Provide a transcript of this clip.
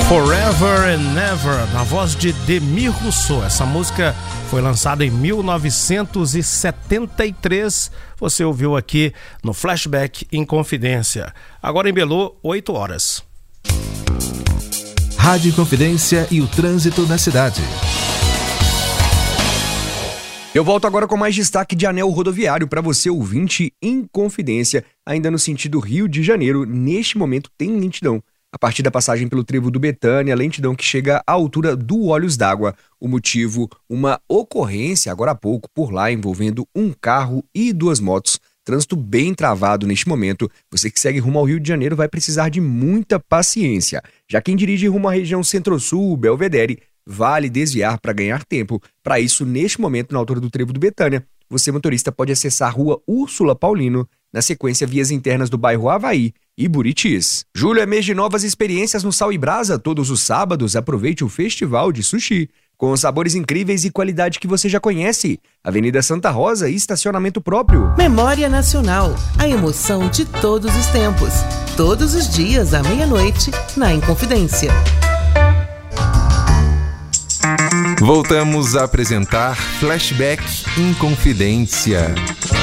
Forever and Never, na voz de Demi Rousseau. Essa música foi lançada em 1973. Você ouviu aqui no Flashback Inconfidência. Agora em Belu, 8 horas. Rádio Inconfidência e o trânsito na cidade. Eu volto agora com mais destaque de anel rodoviário para você, ouvinte Inconfidência. Ainda no sentido Rio de Janeiro, neste momento tem lentidão. A partir da passagem pelo trevo do Betânia, lentidão que chega à altura do Olhos d'Água. O motivo, uma ocorrência agora há pouco por lá envolvendo um carro e 2 motos. Trânsito bem travado neste momento. Você que segue rumo ao Rio de Janeiro vai precisar de muita paciência. Já quem dirige rumo à região Centro-Sul, Belvedere, vale desviar para ganhar tempo. Para isso, neste momento, na altura do trevo do Betânia, você, motorista, pode acessar a rua Úrsula Paulino, na sequência vias internas do bairro Havaí e Buritis. Julho é mês de novas experiências no Sal e Brasa. Todos os sábados, aproveite o Festival de Sushi, com sabores incríveis e qualidade que você já conhece. Avenida Santa Rosa e estacionamento próprio. Memória Nacional, a emoção de todos os tempos. Todos os dias, à meia-noite, na Inconfidência. Voltamos a apresentar Flashback Inconfidência.